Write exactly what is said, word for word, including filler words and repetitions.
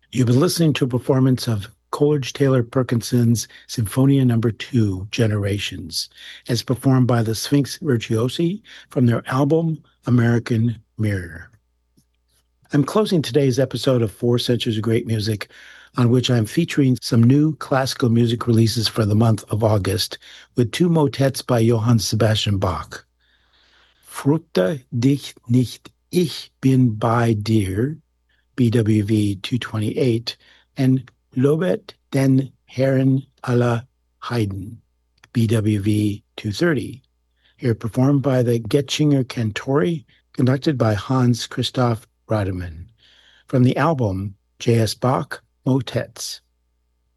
You've been listening to a performance of Coleridge Taylor Perkinson's Symphonia Number Two, Generations, as performed by the Sphinx Virtuosi from their album American Mirror. I'm closing today's episode of Four Centuries of Great Music, on which I'm featuring some new classical music releases for the month of August, with two motets by Johann Sebastian Bach. Fürchte dich nicht, ich bin bei dir, B W V two twenty-eight, and Lobet den Herren aller Heiden, B W V two thirty. Here performed by the Getchinger Cantori, conducted by Hans Christoph Rademann, from the album J S. Bach Motets.